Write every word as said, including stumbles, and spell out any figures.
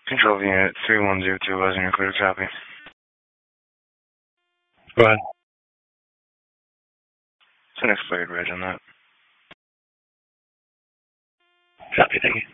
Control unit three one zero two was in your clear copy. Go ahead. It's an expired reg on that. Copy, thank you.